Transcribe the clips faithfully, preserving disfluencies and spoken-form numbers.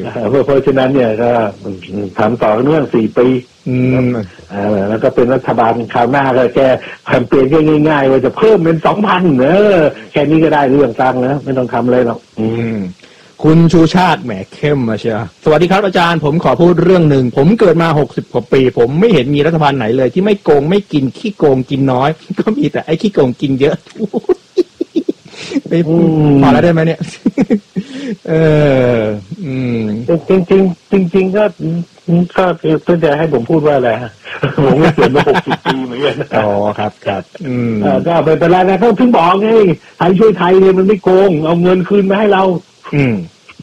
เพราะฉะนั้นเนี่ยก็ทำต่อเนื่องสี่ปีแล้วก็เป็นรัฐบาลคราวหน้าก็แก้แคมเปญง่ายๆว่าจะเพิ่มเป็นสองพันเออแค่นี้ก็ได้เรื่องตังค์นะไม่ต้องทำอะไรหรอกคุณชูชาติแหมเข้มมาเชียวสวัสดีครับอาจารย์ผมขอพูดเรื่องหนึ่งผมเกิดมาหกสิบกว่าปีผมไม่เห็นมีรัฐบาลไหนเลยที่ไม่โกงไม่กินขี้โกงกินน้อยก็มีแต่ไอ้ขี้โกงกินเยอะไปพอแล้วได้ไหมเนี่ยเอออืมจริงจริงจริงจริงก็ก็เพื่อจะให้ผมพูดว่าอะไรฮะผมก็เกิดมาหกสิบปีเหมือนกันอ๋อครับครับอืมก็ไปเป็นไรนะเขาถึงบอกไงไทยช่วยไทยเนี่ยมันไม่โกงเอาเงินคืนมาให้เราอืม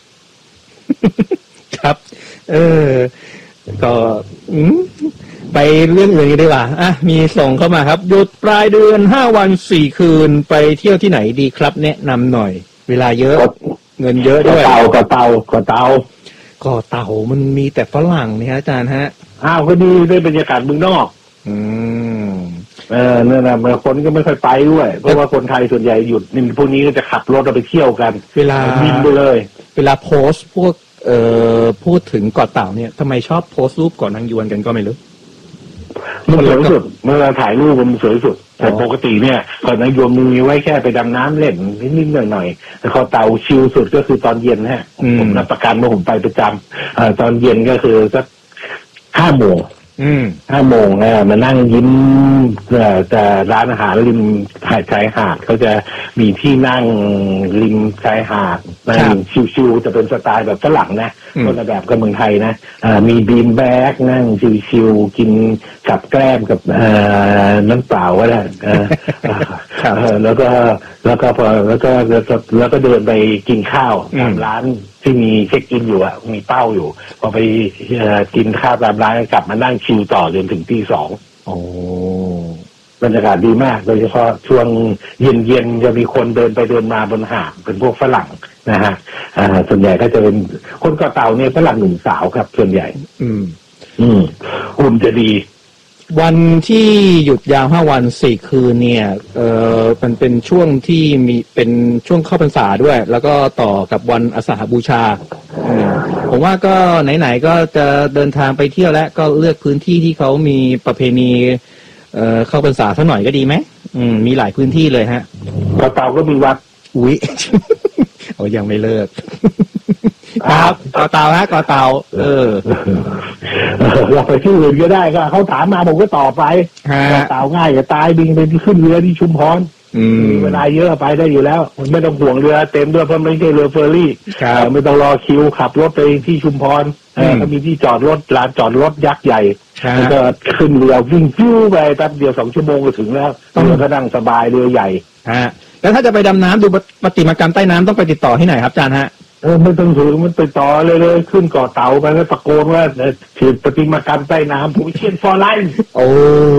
ครับเออก็อืมไปเรื่องอื่นกันดีกว่าอ่ะมีส่งเข้ามาครับหยุดปลายเดือนห้าวันสี่คืนไปเที่ยวที่ไหนดีครับแนะนำหน่อยเวลาเยอะเงินเยอะด้วยเต่าก็เต่าก็เต่าก็เต่ามันมีแต่ฝรั่งนี่ฮะอาจารย์ฮะอ้าวก็ดีได้บรรยากาศเมืองนอกอืมเออเนี่ยนะคนก็ไม่ค่อยไปด้วยเพราะว่าคนไทยส่วนใหญ่หยุดนี่พวกนี้ก็จะขับรถไปเที่ยวกันเวลาบินไปเลยเวลาโพสต์พวกเอ่อพูดถึงเกาะเต่าเนี่ยทำไมชอบโพสต์รูปเกาะนางยวนกันก็ไม่รู้มันสวยสุดเมื่อถ่ายรูปมันสวยสุดแต่ปกติเนี่ยเกาะนางยวนมีไว้แค่ไปดำน้ำเล่นนิดๆหน่อยๆแต่เกาะเต่าชิลสุดก็คือตอนเย็นฮะผมรับประกันว่าผมไปประจำเอ่อตอนเย็นก็คือสักห้าโมงอืมห้าโมงนะมานั่งยิ้มแต่ร้านอาหารริมชายหาดเขาจะมีที่นั่งริมชายหาดนั่งชิวๆจะเป็นสไตล์แบบฝรั่งนะคนละแบบกับเมืองไทยนะมีบีนแบ็กนั่งชิวๆกินกับแกล้มกับน้ำเปล่าก็ได้แล้วก็แล้วก็พอแล้วก็แล้วก็เดินไปกินข้าวตามร้านที่มีเช็คอินอยู่อ่ะมีเป้าอยู่พอไปกินข้าวตามร้านกลับมานั่งชิลต่อจนถึงตีสองโอ้บรรยากาศดีมากโดยเฉพาะช่วงเย็นๆจะมีคนเดินไปเดินมาบนหาดเป็นพวกฝรั่งนะฮะส่วนใหญ่ก็จะเป็นคนเกาะเต่าเนี่ยฝรั่งหนุ่มสาวครับส่วนใหญ่อืมอืมหุ่นจะดีวันที่หยุดยาวห้าวันสี่คืนเนี่ยเอ่อมันเป็นช่วงที่มีเป็นช่วงเข้าพรรษาด้วยแล้วก็ต่อกับวันอาสาฬหบูชาผมว่าก็ไหนๆก็จะเดินทางไปเที่ยวแล้วก็เลือกพื้นที่ที่เขามีประเพณีเอ่อเข้าพรรษาสักหน่อยก็ดีไหมอืมมีหลายพื้นที่เลยฮะเกาะเต่าก็มีวัดอุ๊ยโอ้ยังไม่เลิกครับเกาะเต่าฮะเกาะเต่าเออเราไปที่อื่นก็ได้ก็เขาถามมาผมก็ตอบไปเกาะเต่าง่ายจะตายบินไปขึ้นเรือที่ชุมพรมีเวลาเยอะไปได้อยู่แล้วไม่ต้องห่วงเรือเต็มด้วยเพราะไม่ใช่เรือเฟอร์รี่ไม่ต้องรอคิวขับรถไปที่ชุมพรก็มีที่จอดรถลานจอดรถยักษ์ใหญ่แล้วก็ขึ้นเรือวิ่งฟิวไปแป๊บเดียวสองชั่วโมงก็ถึงแล้วเรือก็นั่งสบายเรือใหญ่ฮะแล้วถ้าจะไปดำน้ำดูปฏิมากรรมใต้น้ำต้องไปติดต่อที่ไหนครับอาจารย์ฮะเออไม่ต้องถือมันไปต่อเลยเลยขึ้นเกาะเต่าไปแล้วตะโกนว่าถือปฏิมากรรมใต้น้ำผู้เชี่ยนฟอร์ไลน์โอ้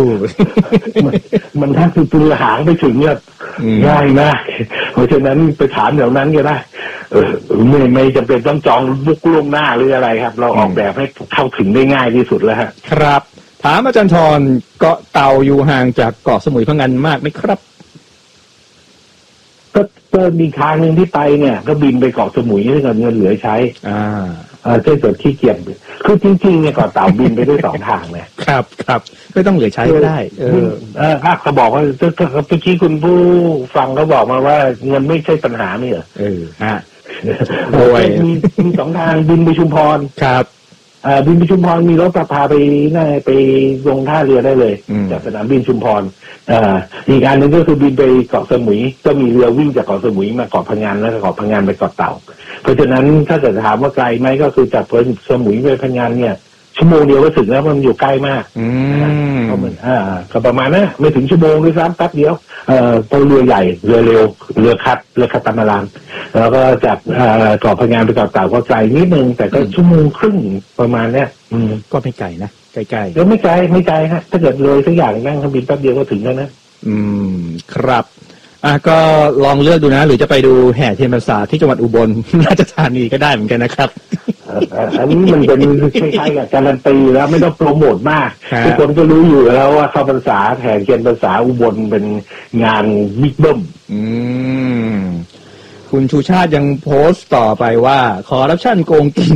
มันถ้าคือตัวหางไปถึงเนี่ยง่ายมากเพราะฉะนั้นไปถามแถวนั้นก็ได้เออไม่ไม่จำเป็นต้องจองบุกล่วงหน้าหรืออะไรครับเราออกแบบให้เข้าถึงได้ง่ายที่สุดแล้วฮะครับถามอาจารย์ธรเกาะเต่าอยู่ห่างจากเกาะสมุยพะงันมากไหมครับก็ก็มีทางหนึ่งที่ไปเนี่ยก็บินไปเกาะสมุยให้เงินเหลือใช้อ่าเออถ้าเกิดขี้เกียจคือจริงๆเนี่ยเกาะเต่าบินไปได้สองทางเลยครับครับไม่ต้องเหลือใช้ก็ได้เออเออเขาบอกว่าเมื่อกี้คุณผู้ฟังเขาบอกมาว่าเงินไม่ใช่ปัญหานี่เหรอเออฮะโอ้ยมีมีสองทางบินไปชุมพรครับอ่าบินไปชุมพรมีรถพาไปน่าไปลงท่าเรือได้เลยจากสนามบินชุมพรอ่าอีกอันหนึ่งก็คือบินไปเกาะสมุยก็มีเรือวิ่งจากเกาะสมุยมาเกาะพะงันแล้วก็เกาะพะงันไปเกาะเต่าเพราะฉะนั้นถ้าเกิดถามว่าไกลไหมก็คือจากสมุยไปพะงันเนี่ยชั่วโมงเดียวก็ถึงแล้วมันอยู่ใกล้มากอืมก็มันอ่าก็ประมาณนั้นไม่ถึงชั่วโมงด้วยซ้ำแป๊บเดียวเอ่อตัวเรือใหญ่เรือเร็วเรือคัดเรือคาตามารันแล้วก็จากอ่าเกาะพะงันไปเกาะเต่าก็ไกลนิดนึงแต่ก็ชั่วโมงครึ่งประมาณเนี้ยอืมก็ไม่ไกลนะใกล้ๆก็ไม่ไกลไม่ไกลฮะถ้าเกิดเลยสักอย่างนั่งเครื่องบินแป๊บเดียวก็ถึงแล้วนะอืมครับอ่ะก็ลองเลือกดูนะหรือจะไปดูแห่เทียนพรรษาที่จังหวัดอุบลราชธานีก็ได้เหมือนกันนะครับอันนี้มันเป็นคล้ายๆกับการันตีแล้วไม่ต้องโปรโมทมากทุกคนก็รู้อยู่แล้วว่าเข้าพรรษาแห่เทียนพรรษาอุบลเป็นงานบิ๊กเบิ้มอืมคุณชูชาติยังโพสต์ต่อไปว่าคอร์รัปชันโกงกิน